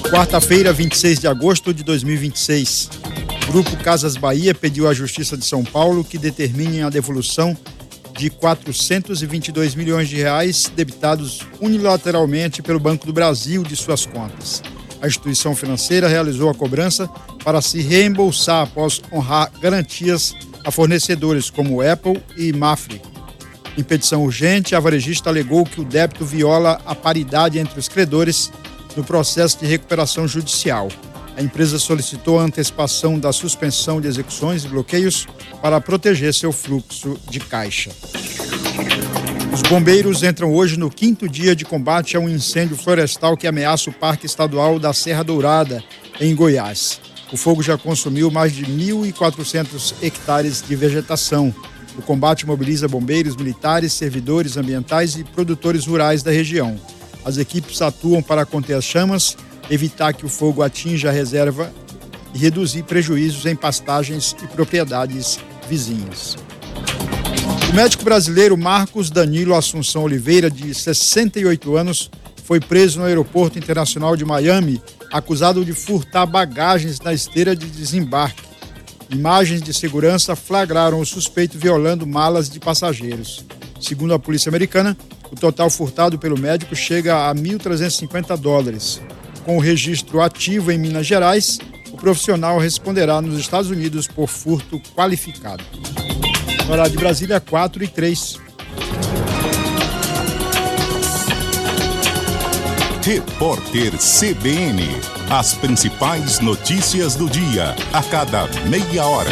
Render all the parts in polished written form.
Quarta-feira, 26 de agosto de 2026. O Grupo Casas Bahia pediu à Justiça de São Paulo que determine a devolução de 422 milhões de reais debitados unilateralmente pelo Banco do Brasil de suas contas. A instituição financeira realizou a cobrança para se reembolsar após honrar garantias a fornecedores como Apple e Mafre. Em petição urgente, a varejista alegou que o débito viola a paridade entre os credores no processo de recuperação judicial. A empresa solicitou a antecipação da suspensão de execuções e bloqueios para proteger seu fluxo de caixa. Os bombeiros entram hoje no 5º dia de combate a um incêndio florestal que ameaça o Parque Estadual da Serra Dourada, em Goiás. O fogo já consumiu mais de 1.400 hectares de vegetação. O combate mobiliza bombeiros, militares, servidores ambientais e produtores rurais da região. As equipes atuam para conter as chamas, evitar que o fogo atinja a reserva e reduzir prejuízos em pastagens e propriedades vizinhas. O médico brasileiro Marcos Danilo Assunção Oliveira, de 68 anos, foi preso no Aeroporto Internacional de Miami, acusado de furtar bagagens na esteira de desembarque. Imagens de segurança flagraram o suspeito violando malas de passageiros. Segundo a polícia americana, o total furtado pelo médico chega a $1.350. Com o registro ativo em Minas Gerais, o profissional responderá nos Estados Unidos por furto qualificado. Horário de Brasília, 4h03. Repórter CBN. As principais notícias do dia, a cada meia hora.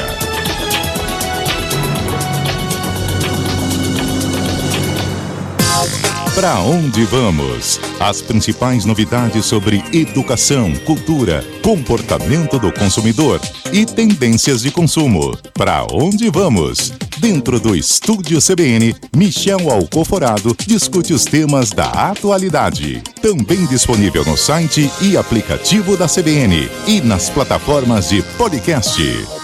Para onde vamos? As principais novidades sobre educação, cultura, comportamento do consumidor e tendências de consumo. Para onde vamos? Dentro do Estúdio CBN, Michel Alcoforado discute os temas da atualidade. Também disponível no site e aplicativo da CBN e nas plataformas de podcast.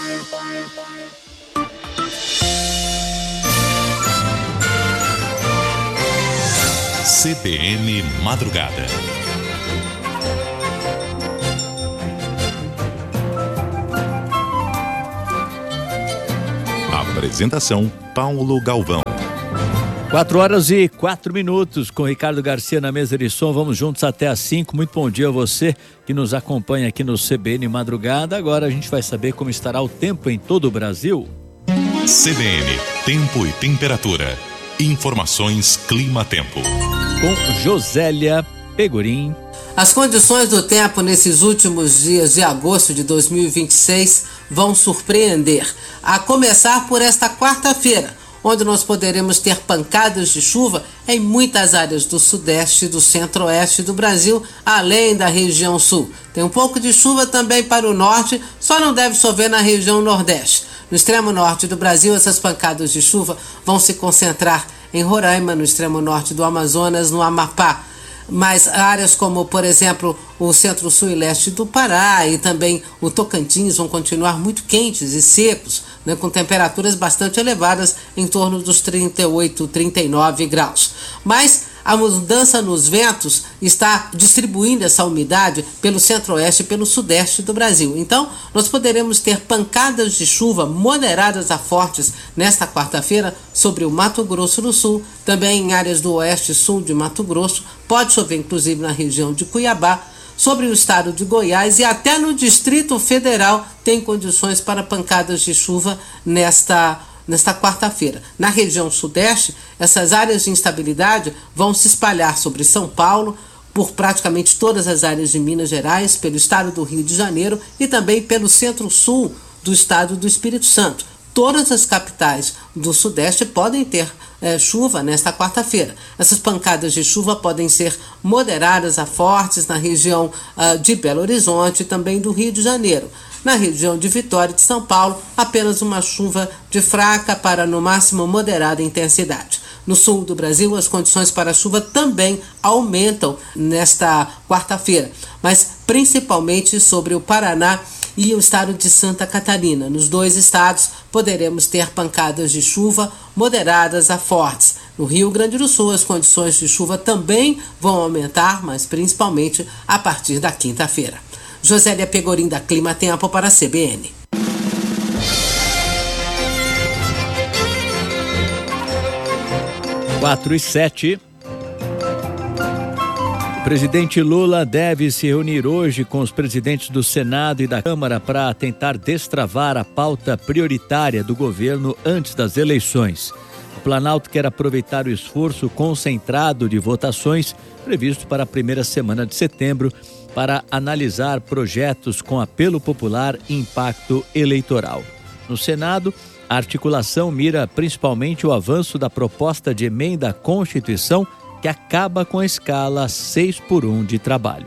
CBN Madrugada. Apresentação: Paulo Galvão. 4h04 com Ricardo Garcia na mesa de som. Vamos juntos até às 5. Muito bom dia a você que nos acompanha aqui no CBN Madrugada. Agora a gente vai saber como estará o tempo em todo o Brasil. CBN, tempo e temperatura. Informações Clima-Tempo. Com Josélia Pegorim. As condições do tempo nesses últimos dias de agosto de 2026 vão surpreender, a começar por esta quarta-feira, onde nós poderemos ter pancadas de chuva em muitas áreas do sudeste e do centro-oeste do Brasil, além da região sul. Tem um pouco de chuva também para o norte, só não deve chover na região nordeste. No extremo norte do Brasil, essas pancadas de chuva vão se concentrar em Roraima, no extremo norte do Amazonas, no Amapá. Mas áreas como, por exemplo, o centro-sul e leste do Pará e também o Tocantins vão continuar muito quentes e secos, né, com temperaturas bastante elevadas, em torno dos 38, 39 graus. Mas a mudança nos ventos está distribuindo essa umidade pelo centro-oeste e pelo sudeste do Brasil. Então, nós poderemos ter pancadas de chuva moderadas a fortes nesta quarta-feira sobre o Mato Grosso do Sul, também em áreas do oeste e sul de Mato Grosso, pode chover inclusive na região de Cuiabá, sobre o estado de Goiás e até no Distrito Federal tem condições para pancadas de chuva nesta quarta-feira. Na região sudeste, essas áreas de instabilidade vão se espalhar sobre São Paulo, por praticamente todas as áreas de Minas Gerais, pelo estado do Rio de Janeiro e também pelo centro-sul do estado do Espírito Santo. Todas as capitais do sudeste podem ter chuva nesta quarta-feira. Essas pancadas de chuva podem ser moderadas a fortes na região de Belo Horizonte e também do Rio de Janeiro. Na região de Vitória e de São Paulo, apenas uma chuva de fraca para, no máximo, moderada intensidade. No sul do Brasil, as condições para a chuva também aumentam nesta quarta-feira, mas principalmente sobre o Paraná e o estado de Santa Catarina. Nos dois estados poderemos ter pancadas de chuva moderadas a fortes. No Rio Grande do Sul, as condições de chuva também vão aumentar, mas principalmente a partir da quinta-feira. Josélia Pegorim, da Clima Tempo, para a CBN. Quatro e 7. O presidente Lula deve se reunir hoje com os presidentes do Senado e da Câmara para tentar destravar a pauta prioritária do governo antes das eleições. O Planalto quer aproveitar o esforço concentrado de votações previsto para a primeira semana de setembro para analisar projetos com apelo popular e impacto eleitoral. No Senado, a articulação mira principalmente o avanço da proposta de emenda à Constituição que acaba com a escala 6x1 de trabalho.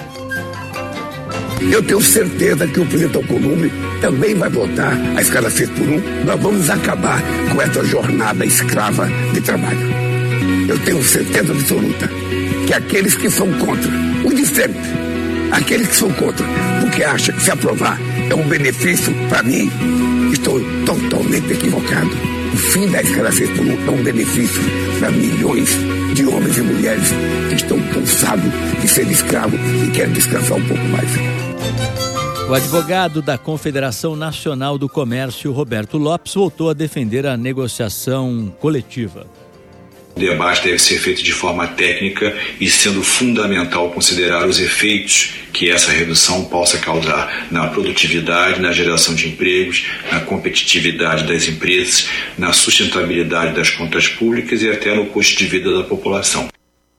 Eu tenho certeza que o presidente Alcolumbre também vai votar a escala 6x1. Nós vamos acabar com essa jornada escrava de trabalho. Eu tenho certeza absoluta que aqueles que são contra, os de sempre, aqueles que são contra, porque acham que se aprovar é um benefício para mim, estou totalmente equivocado. O fim da escala 6x1 é um benefício para milhões de homens e mulheres que estão cansados de ser escravos e querem descansar um pouco mais. O advogado da Confederação Nacional do Comércio, Roberto Lopes, voltou a defender a negociação coletiva. O debate deve ser feito de forma técnica e sendo fundamental considerar os efeitos que essa redução possa causar na produtividade, na geração de empregos, na competitividade das empresas, na sustentabilidade das contas públicas e até no custo de vida da população.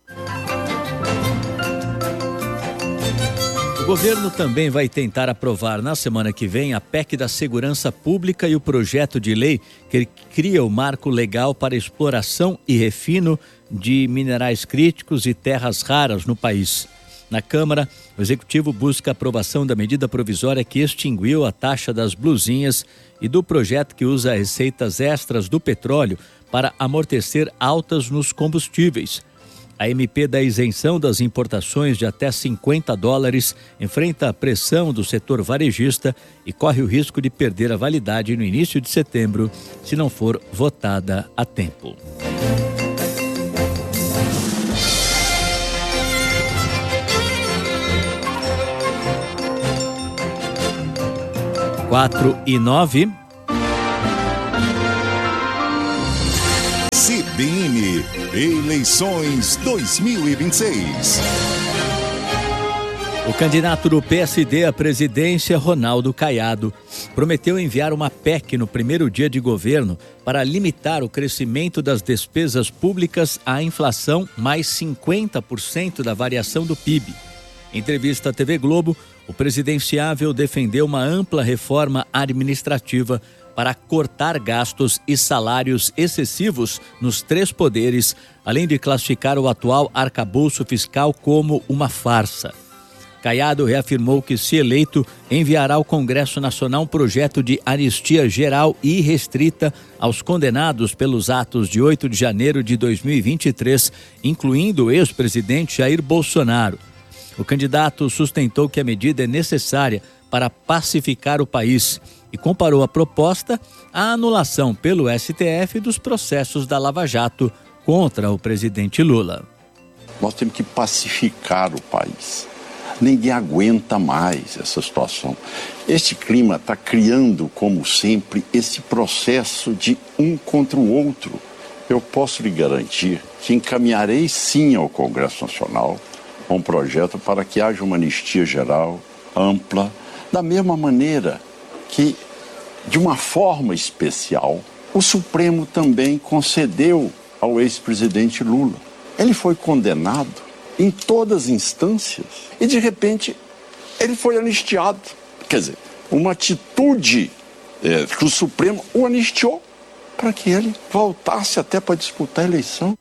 O governo também vai tentar aprovar na semana que vem a PEC da Segurança Pública e o projeto de lei que cria o marco legal para exploração e refino de minerais críticos e terras raras no país. Na Câmara, o Executivo busca a aprovação da medida provisória que extinguiu a taxa das blusinhas e do projeto que usa receitas extras do petróleo para amortecer altas nos combustíveis. A MP da isenção das importações de até $50 enfrenta a pressão do setor varejista e corre o risco de perder a validade no início de setembro, se não for votada a tempo. Quatro e 9. CBN Eleições 2026. O candidato do PSD à presidência, Ronaldo Caiado, prometeu enviar uma PEC no primeiro dia de governo para limitar o crescimento das despesas públicas à inflação mais 50% da variação do PIB. Em entrevista à TV Globo, o presidenciável defendeu uma ampla reforma administrativa para cortar gastos e salários excessivos nos três poderes, além de classificar o atual arcabouço fiscal como uma farsa. Caiado reafirmou que, se eleito, enviará ao Congresso Nacional um projeto de anistia geral e irrestrita aos condenados pelos atos de 8 de janeiro de 2023, incluindo o ex-presidente Jair Bolsonaro. O candidato sustentou que a medida é necessária para pacificar o país e comparou a proposta à anulação pelo STF dos processos da Lava Jato contra o presidente Lula. Nós temos que pacificar o país. Ninguém aguenta mais essa situação. Este clima está criando, como sempre, esse processo de um contra o outro. Eu posso lhe garantir que encaminharei sim ao Congresso Nacional um projeto para que haja uma anistia geral, ampla, da mesma maneira que, de uma forma especial, o Supremo também concedeu ao ex-presidente Lula. Ele foi condenado em todas as instâncias e, de repente, ele foi anistiado. Quer dizer, uma atitude que o Supremo o anistiou para que ele voltasse até para disputar a eleição.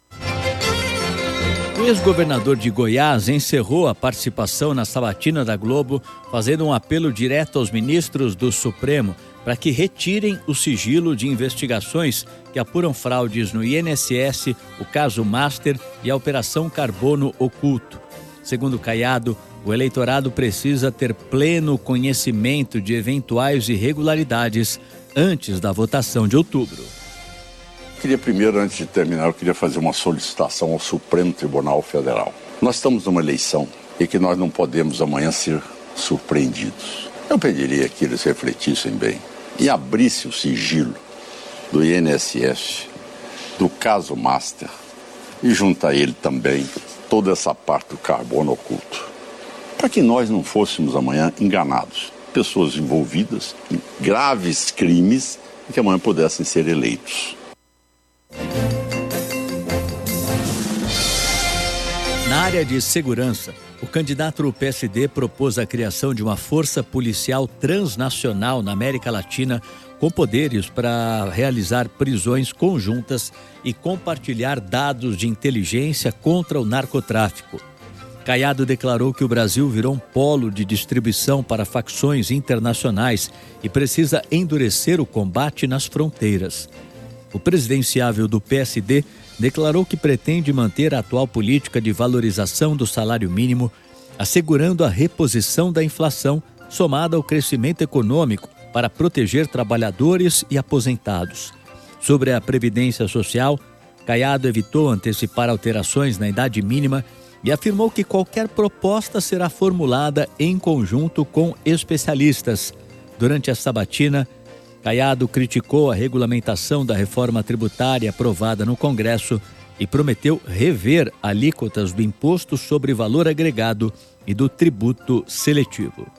O ex-governador de Goiás encerrou a participação na sabatina da Globo, fazendo um apelo direto aos ministros do Supremo para que retirem o sigilo de investigações que apuram fraudes no INSS, o caso Master e a Operação Carbono Oculto. Segundo Caiado, o eleitorado precisa ter pleno conhecimento de eventuais irregularidades antes da votação de outubro. Queria primeiro, antes de terminar, eu queria fazer uma solicitação ao Supremo Tribunal Federal. Nós estamos numa eleição e que nós não podemos amanhã ser surpreendidos. Eu pediria que eles refletissem bem e abrissem o sigilo do INSS, do caso Master, e junto a ele também toda essa parte do carbono oculto, para que nós não fôssemos amanhã enganados, pessoas envolvidas em graves crimes e que amanhã pudessem ser eleitos. Na área de segurança, o candidato do PSD propôs a criação de uma força policial transnacional na América Latina com poderes para realizar prisões conjuntas e compartilhar dados de inteligência contra o narcotráfico. Caiado declarou que o Brasil virou um polo de distribuição para facções internacionais e precisa endurecer o combate nas fronteiras. O presidenciável do PSD declarou que pretende manter a atual política de valorização do salário mínimo, assegurando a reposição da inflação somada ao crescimento econômico para proteger trabalhadores e aposentados. Sobre a Previdência Social, Caiado evitou antecipar alterações na idade mínima e afirmou que qualquer proposta será formulada em conjunto com especialistas. Durante a sabatina, Caiado criticou a regulamentação da reforma tributária aprovada no Congresso e prometeu rever alíquotas do Imposto sobre Valor Agregado e do tributo seletivo.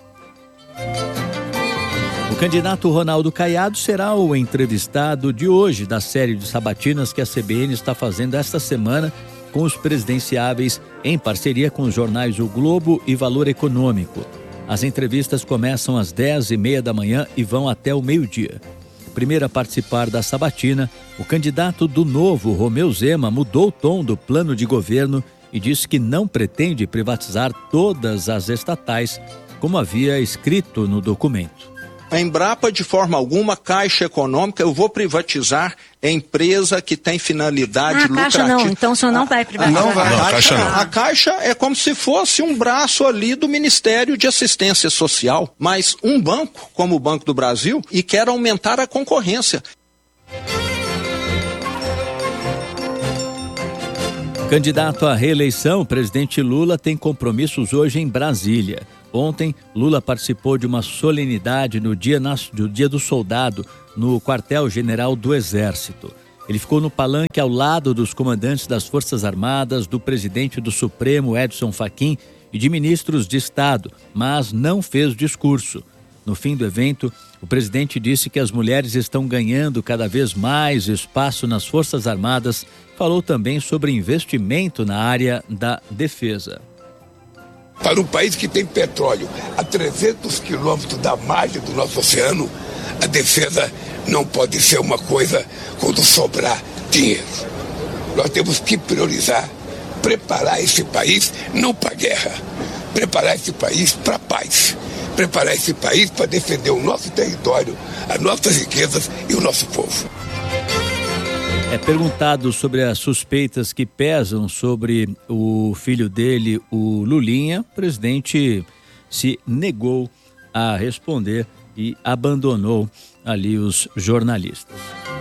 O candidato Ronaldo Caiado será o entrevistado de hoje da série de sabatinas que a CBN está fazendo esta semana com os presidenciáveis em parceria com os jornais O Globo e Valor Econômico. As entrevistas começam às 10h30 da manhã e vão até o meio-dia. Primeiro a participar da sabatina, o candidato do Novo, Romeu Zema, mudou o tom do plano de governo e disse que não pretende privatizar todas as estatais, como havia escrito no documento. A Embrapa, de forma alguma, Caixa Econômica, eu vou privatizar a empresa que tem finalidade lucrativa. Caixa não, então o senhor não vai privatizar. Não vai. Não, Caixa não. A Caixa é como se fosse um braço ali do Ministério de Assistência Social, mas um banco, como o Banco do Brasil, e quer aumentar a concorrência. Candidato à reeleição, o presidente Lula tem compromissos hoje em Brasília. Ontem, Lula participou de uma solenidade no Dia do Soldado, no Quartel-General do Exército. Ele ficou no palanque ao lado dos comandantes das Forças Armadas, do presidente do Supremo, Edson Fachin, e de ministros de Estado, mas não fez discurso. No fim do evento, o presidente disse que as mulheres estão ganhando cada vez mais espaço nas Forças Armadas. Falou também sobre investimento na área da defesa. Para um país que tem petróleo a 300 quilômetros da margem do nosso oceano, a defesa não pode ser uma coisa quando sobrar dinheiro. Nós temos que priorizar, preparar esse país não para a guerra, preparar esse país para a paz, preparar esse país para defender o nosso território, as nossas riquezas e o nosso povo. Perguntado sobre as suspeitas que pesam sobre o filho dele, o Lulinha, o presidente se negou a responder e abandonou ali os jornalistas.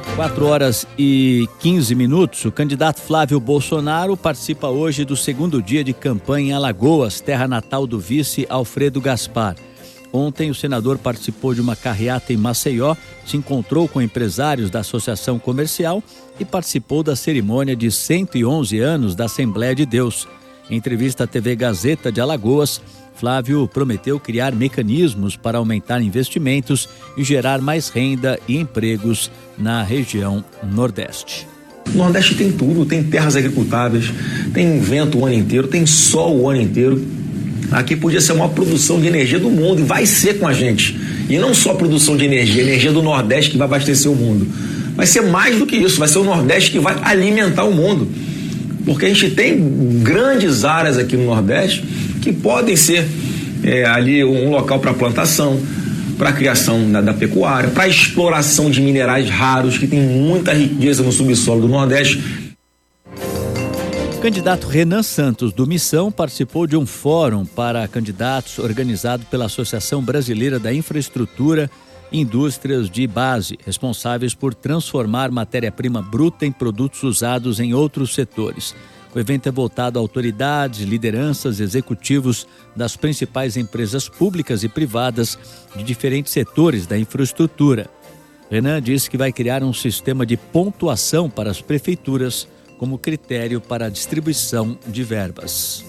4h15, o candidato Flávio Bolsonaro participa hoje do segundo dia de campanha em Alagoas, terra natal do vice Alfredo Gaspar. Ontem, o senador participou de uma carreata em Maceió, se encontrou com empresários da Associação Comercial e participou da cerimônia de 111 anos da Assembleia de Deus. Em entrevista à TV Gazeta de Alagoas, Flávio prometeu criar mecanismos para aumentar investimentos e gerar mais renda e empregos na região Nordeste. O Nordeste tem tudo, tem terras agricultáveis, tem vento o ano inteiro, tem sol o ano inteiro. Aqui podia ser a maior produção de energia do mundo e vai ser com a gente. E não só produção de energia, energia do Nordeste que vai abastecer o mundo. Vai ser mais do que isso, vai ser o Nordeste que vai alimentar o mundo. Porque a gente tem grandes áreas aqui no Nordeste que podem ser ali um local para plantação, para a criação da pecuária, para a exploração de minerais raros, que tem muita riqueza no subsolo do Nordeste. O candidato Renan Santos, do Missão, participou de um fórum para candidatos organizado pela Associação Brasileira da Infraestrutura indústrias de base, responsáveis por transformar matéria-prima bruta em produtos usados em outros setores. O evento é voltado a autoridades, lideranças, executivos das principais empresas públicas e privadas de diferentes setores da infraestrutura. Renan disse que vai criar um sistema de pontuação para as prefeituras como critério para a distribuição de verbas.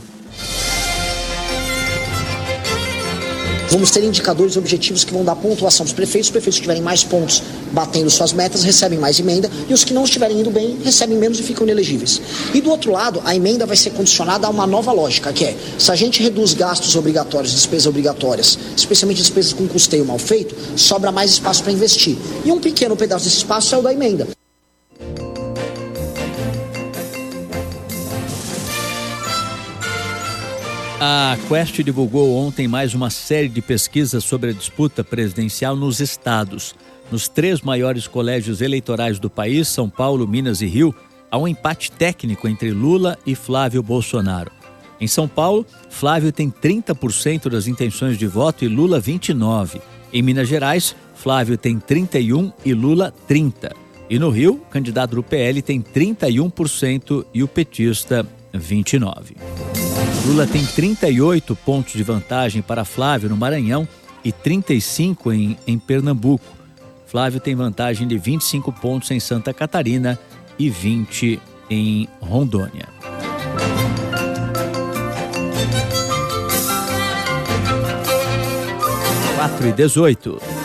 Vamos ter indicadores objetivos que vão dar pontuação para os prefeitos. Os prefeitos que tiverem mais pontos batendo suas metas recebem mais emenda e os que não estiverem indo bem recebem menos e ficam inelegíveis. E do outro lado, a emenda vai ser condicionada a uma nova lógica, que é, se a gente reduz gastos obrigatórios, despesas obrigatórias, especialmente despesas com custeio mal feito, sobra mais espaço para investir. E um pequeno pedaço desse espaço é o da emenda. A Quest divulgou ontem mais uma série de pesquisas sobre a disputa presidencial nos estados. Nos 3 maiores colégios eleitorais do país, São Paulo, Minas e Rio, há um empate técnico entre Lula e Flávio Bolsonaro. Em São Paulo, Flávio tem 30% das intenções de voto e Lula 29%. Em Minas Gerais, Flávio tem 31% e Lula 30%. E no Rio, o candidato do PL tem 31% e o petista 29%. Lula tem 38 pontos de vantagem para Flávio no Maranhão e 35 em Pernambuco. Flávio tem vantagem de 25 pontos em Santa Catarina e 20 em Rondônia. (4:18)